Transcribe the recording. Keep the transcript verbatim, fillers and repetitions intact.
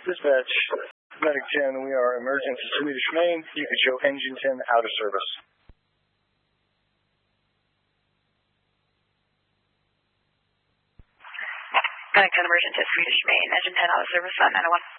Dispatch, Medic ten, we are emerging to Swedish Main. You can show Engine ten out of service. Medic ten, emergent to Swedish Main, Engine ten out of service on nine oh one.